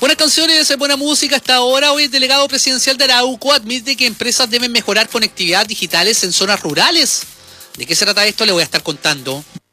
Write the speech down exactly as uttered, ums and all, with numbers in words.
Buenas canciones, buena música hasta ahora. Hoy el delegado presidencial de Arauco admite que empresas deben mejorar conectividad digitales en zonas rurales. ¿De qué se trata esto? Le voy a estar contando.